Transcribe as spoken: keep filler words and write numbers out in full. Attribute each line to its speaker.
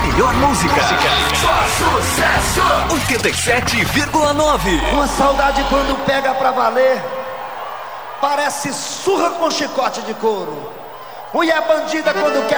Speaker 1: melhor música. Só sucesso. oitenta e sete vírgula nove.
Speaker 2: Uma saudade quando pega pra valer, parece surra com chicote de couro. Mulher bandida quando quer